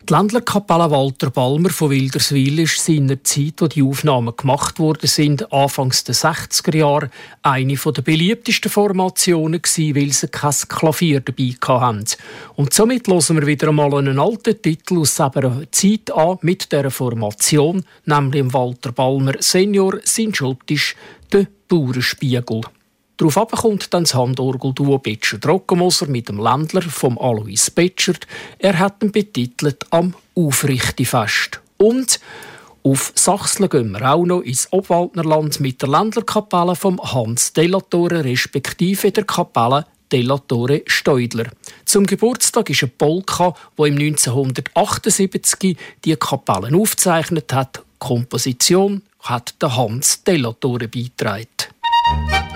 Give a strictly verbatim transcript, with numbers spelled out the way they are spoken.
Die Ländlerkapelle Walter Balmer von Wilderswil war seinerzeit, wo die Aufnahmen gemacht worden sind, Anfangs der sechziger Jahre, eine der beliebtesten Formationen gewesen, weil sie kein Klavier dabei hatten. Und somit hören wir wieder einmal einen alten Titel aus dieser Zeit an mit dieser Formation, nämlich dem Walter Balmer Senior, sein Schottisch «Der Bauernspiegel». Darauf kommt dann das Handorgelduo Betschert-Rockemoser mit dem Ländler vom Alois Betschert. Er hat ihn betitelt «Am Aufrichtifest». Und auf Sachsen gehen wir auch noch ins Obwaldnerland mit der Ländlerkapelle von Hans Delatore, respektive der Kapelle Delatore Steudler. Zum Geburtstag ist eine Polka, die im neunzehnhundertachtundsiebzig die Kapellen aufgezeichnet hat. Die Komposition hat der Hans Delatore beigetragen.